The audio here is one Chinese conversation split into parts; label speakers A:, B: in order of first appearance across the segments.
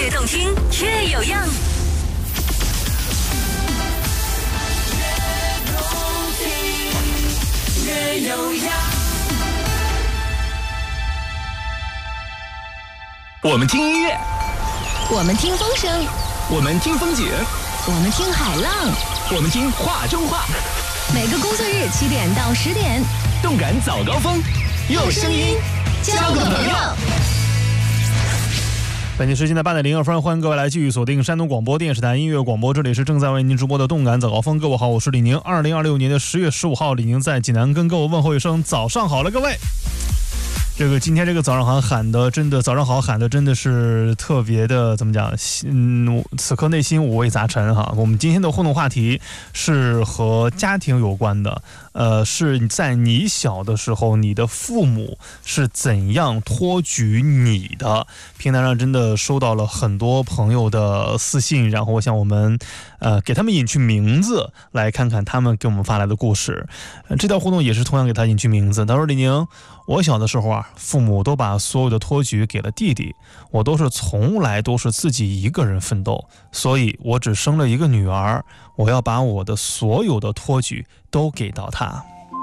A: 越动听越有样，越动听越有样。
B: 我们听音乐，
C: 我们听风声，
B: 我们听风景，
C: 我们听海浪，
B: 我们听话中话。
C: 每个工作日7点到10点，
B: 动感早高峰，用声音交个朋友。
D: 本期时间的8点02分，欢迎各位来继续锁定山东广播电视台音乐广播，这里是正在为您直播的动感早高峰。各位好，我是李宁。2026年的10月15号，李宁在济南跟各位问候一声早上好了，各位。今天这个早上好喊的真的，早上好喊的真的是特别的，怎么讲？此刻内心五味杂陈哈。我们今天的互动话题是和家庭有关的，是在你小的时候，你的父母是怎样托举你的？平台上真的收到了很多朋友的私信，然后我想我们给他们隐去名字，来看看他们给我们发来的故事。这条互动也是同样给他隐去名字。他说：“李宁，我小的时候啊，父母都把所有的托举给了弟弟，我从来都是自己一个人奋斗，所以我只生了一个女儿，我要把我的所有的托举都给到她。”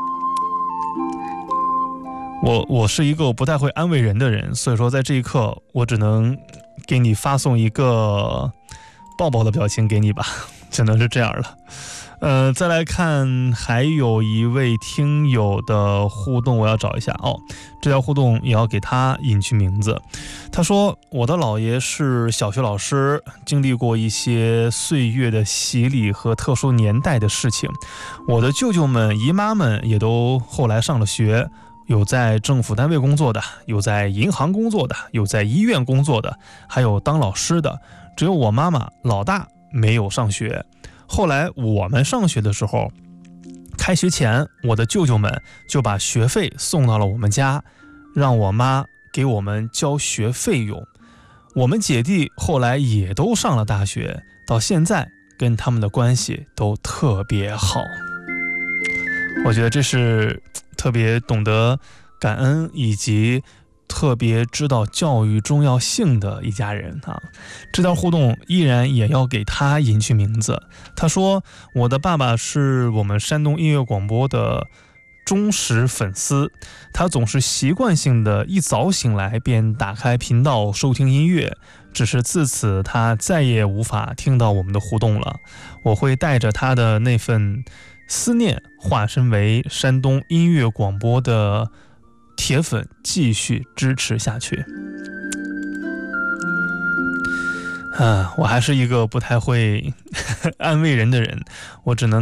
D: 我是一个不太会安慰人的人，所以说在这一刻我只能给你发送一个抱抱的表情给你吧，只能是这样了。再来看还有一位听友的互动，我要找一下哦。这条互动也要给他隐去名字。他说：“我的姥爷是小学老师，经历过一些岁月的洗礼和特殊年代的事情。我的舅舅们、姨妈们也都后来上了学，有在政府单位工作的，有在银行工作的，有在医院工作的，还有当老师的。只有我妈妈老大没有上学。后来我们上学的时候，开学前我的舅舅们就把学费送到了我们家，让我妈给我们交学费用。我们姐弟后来也都上了大学，到现在跟他们的关系都特别好。”我觉得这是特别懂得感恩以及特别知道教育重要性的一家人啊。这条互动依然也要给他隐去名字。他说：“我的爸爸是我们山东音乐广播的忠实粉丝，他总是习惯性的一早醒来便打开频道收听音乐，只是自此他再也无法听到我们的互动了。我会带着他的那份思念化身为山东音乐广播的铁粉，继续支持下去。”我还是一个不太会安慰人的人，我只能